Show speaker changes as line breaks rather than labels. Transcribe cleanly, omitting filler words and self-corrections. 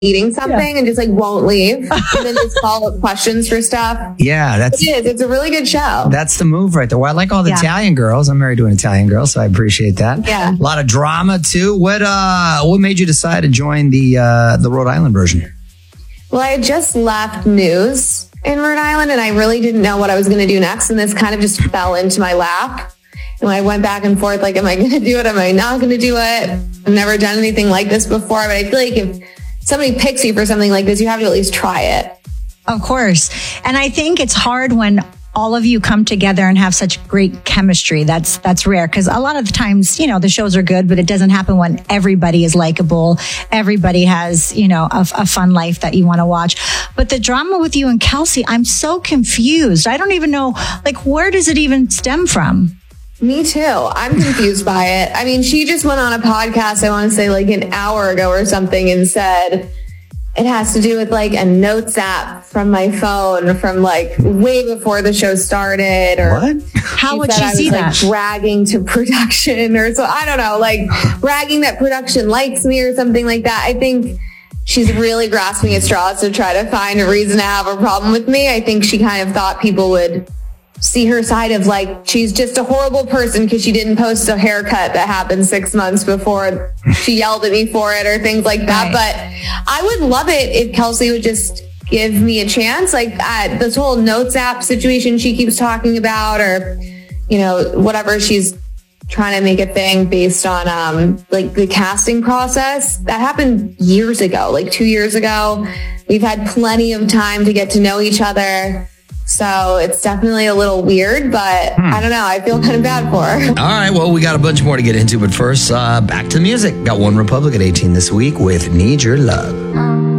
eating something and just like won't leave. And then just follow up questions for stuff.
Yeah,
it's a really good show.
That's the move right there. Well, I like all the Italian girls. I'm married to an Italian girl, so I appreciate that.
Yeah.
A lot of drama too. What made you decide to join the Rhode Island version?
Well, I had just left news in Rhode Island and I really didn't know what I was going to do next. And this kind of just fell into my lap. And I went back and forth, like, am I going to do it? Am I not going to do it? I've never done anything like this before, but I feel like if somebody picks you for something like this, you have to at least try it.
Of course. And I think it's hard when all of you come together and have such great chemistry. That's rare because a lot of the times, the shows are good, but it doesn't happen when everybody is likable. Everybody has, a fun life that you want to watch. But the drama with you and Kelsey, I'm so confused. I don't even know, where does it even stem from?
Me too. I'm confused by it. I mean, she just went on a podcast, I want to say an hour ago or something, and said it has to do with a notes app from my phone from way before the show started. Or
what?
How would she see that?
Bragging to production or so. I don't know, bragging that production likes me or something like that. I think she's really grasping at straws to try to find a reason to have a problem with me. I think she kind of thought people would see her side of she's just a horrible person because she didn't post a haircut that happened 6 months before she yelled at me for it or things like that. Right. But I would love it if Kelsey would just give me a chance. This whole notes app situation she keeps talking about, or, whatever she's trying to make a thing based on, the casting process that happened years ago, 2 years ago. We've had plenty of time to get to know each other. So it's definitely a little weird, but I don't know. I feel kind of bad for her.
All right. Well, we got a bunch more to get into, but first, back to the music. Got One Republic at 18 this week with Need Your Love.